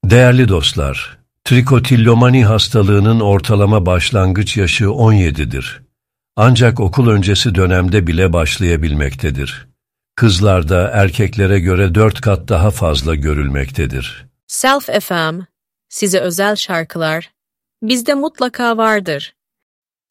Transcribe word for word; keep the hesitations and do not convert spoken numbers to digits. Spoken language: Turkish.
Değerli dostlar, trikotillomani hastalığının ortalama başlangıç yaşı on yedidir. Ancak okul öncesi dönemde bile başlayabilmektedir. Kızlarda erkeklere göre dört kat daha fazla görülmektedir. Self F M, size özel şarkılar, bizde mutlaka vardır.